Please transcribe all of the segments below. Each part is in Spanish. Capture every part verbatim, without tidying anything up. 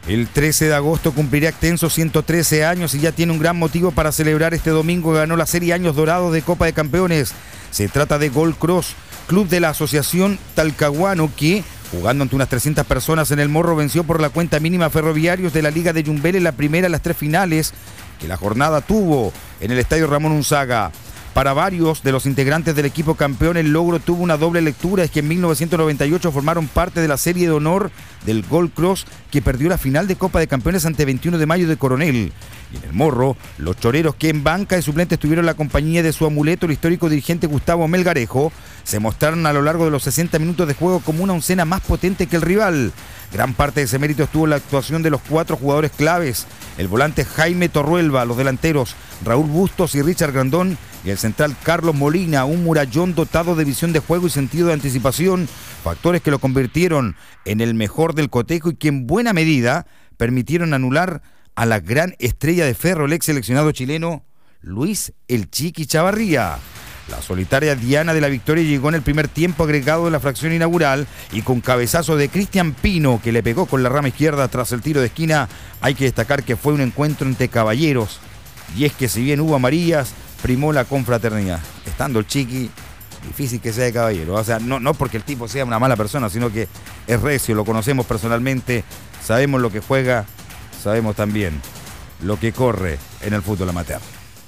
El trece de agosto cumplirá Extenso ciento trece años y ya tiene un gran motivo para celebrar. Este domingo ganó la serie Años Dorados de Copa de Campeones. Se trata de Gold Cross, club de la Asociación Talcahuano, que, jugando ante unas trescientas personas en el Morro, venció por la cuenta mínima a Ferroviarios de la Liga de Yumbel en la primera de las tres finales que la jornada tuvo en el Estadio Ramón Unzaga. Para varios de los integrantes del equipo campeón, el logro tuvo una doble lectura. Es que en mil novecientos noventa y ocho formaron parte de la serie de honor del Gold Cross, que perdió la final de Copa de Campeones ante veintiuno de mayo de Coronel. Y en el Morro, los choreros, que en banca de suplentes tuvieron la compañía de su amuleto, el histórico dirigente Gustavo Melgarejo, se mostraron a lo largo de los sesenta minutos de juego como una oncena más potente que el rival. Gran parte de ese mérito estuvo en la actuación de los cuatro jugadores claves: el volante Jaime Torruelva, los delanteros Raúl Bustos y Richard Grandón, y el central Carlos Molina, un murallón dotado de visión de juego y sentido de anticipación, factores que lo convirtieron en el mejor del cotejo y que en buena medida permitieron anular a la gran estrella de Ferro, el ex seleccionado chileno Luis El Chiqui Chavarría. La solitaria diana de la victoria llegó en el primer tiempo agregado de la fracción inaugural y con cabezazo de Cristian Pino, que le pegó con la rama izquierda tras el tiro de esquina. Hay que destacar que fue un encuentro entre caballeros, y es que si bien hubo amarillas, primó la confraternidad. Estando el Chiqui, difícil que sea de caballero. O sea, no, no porque el tipo sea una mala persona, sino que es recio, lo conocemos personalmente, sabemos lo que juega, sabemos también lo que corre en el fútbol amateur.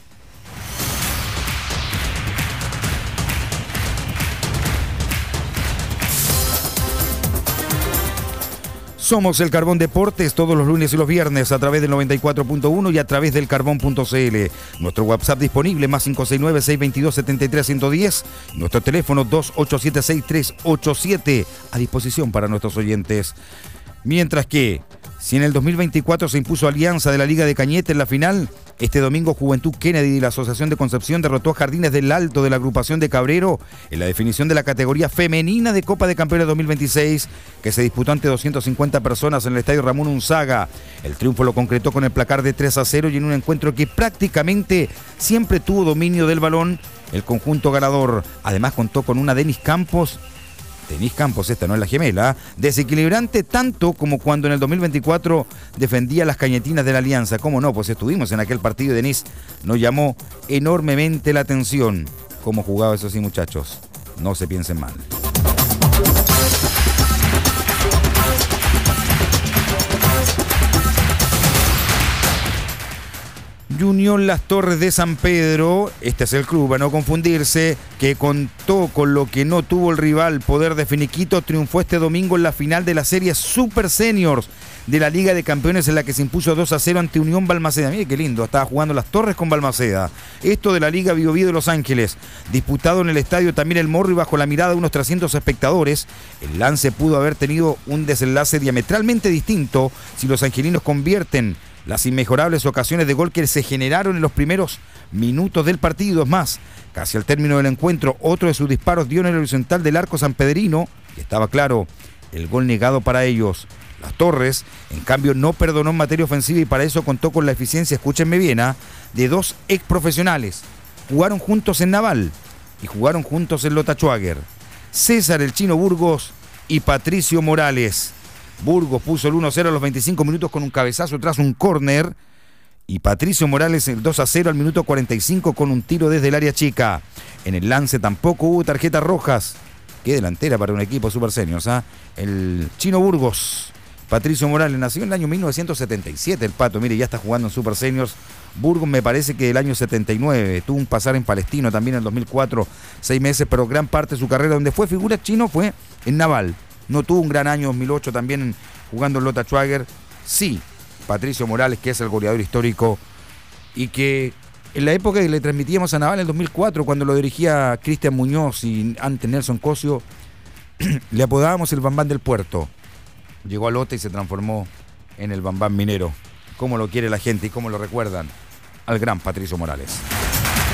Somos el Carbón Deportes todos los lunes y los viernes a través del noventa y cuatro punto uno y a través del carbón punto c l. Nuestro WhatsApp disponible más cinco seis nueve, seis dos dos, siete tres uno cero. Nuestro teléfono dos ocho siete, seis tres ocho siete a disposición para nuestros oyentes. Mientras que, si en el dos mil veinticuatro se impuso Alianza de la Liga de Cañete en la final, este domingo Juventud Kennedy y la Asociación de Concepción derrotó a Jardines del Alto de la agrupación de Cabrero en la definición de la categoría femenina de Copa de Campeones dos mil veintiséis, que se disputó ante doscientas cincuenta personas en el Estadio Ramón Unzaga. El triunfo lo concretó con el placar de tres a cero y en un encuentro que prácticamente siempre tuvo dominio del balón el conjunto ganador. Además contó con una Denis Campos Denis Campos, esta no es la gemela, desequilibrante tanto como cuando en el dos mil veinticuatro defendía las cañetinas de la Alianza. ¿Cómo no? Pues estuvimos en aquel partido y Denis nos llamó enormemente la atención. ¿Cómo jugaba eso sí, muchachos? No se piensen mal. Unión Las Torres de San Pedro, este es el club, a no confundirse, que contó con lo que no tuvo el rival, poder de finiquito, triunfó este domingo en la final de la serie Super Seniors de la Liga de Campeones, en la que se impuso dos a cero ante Unión Balmaceda. Mire qué lindo, estaba jugando Las Torres con Balmaceda. Esto de la Liga Biobío de Los Ángeles, disputado en el estadio también El Morro y bajo la mirada de unos trescientos espectadores. El lance pudo haber tenido un desenlace diametralmente distinto si los angelinos convierten las inmejorables ocasiones de gol que se generaron en los primeros minutos del partido. Es más, casi al término del encuentro, otro de sus disparos dio en el horizontal del arco sanpedrino y estaba claro el gol negado para ellos. Las Torres, en cambio, no perdonó en materia ofensiva y para eso contó con la eficiencia, escúchenme bien, ¿eh? de dos ex profesionales. Jugaron juntos en Naval y jugaron juntos en Lota Schwager. César el Chino Burgos y Patricio Morales. Burgos puso el uno a cero a los veinticinco minutos con un cabezazo tras un córner y Patricio Morales el dos a cero al minuto cuarenta y cinco con un tiro desde el área chica. En el lance tampoco hubo tarjetas rojas. Qué delantera para un equipo Super Seniors, ¿eh? El Chino Burgos, Patricio Morales, nació en el año mil novecientos setenta y siete el Pato, mire, ya está jugando en Super Seniors. Burgos me parece que del año setenta y nueve, tuvo un pasar en Palestino también en el dos mil cuatro, seis meses, pero gran parte de su carrera donde fue figura Chino fue en Naval. No tuvo un gran año dos mil ocho también jugando en Lota Schwager. Sí, Patricio Morales, que es el goleador histórico y que en la época que le transmitíamos a Naval en el dos mil cuatro, cuando lo dirigía Cristian Muñoz y antes Nelson Cosio, le apodábamos el Bambán del Puerto. Llegó a Lota y se transformó en el Bambán minero. Cómo lo quiere la gente y cómo lo recuerdan al gran Patricio Morales.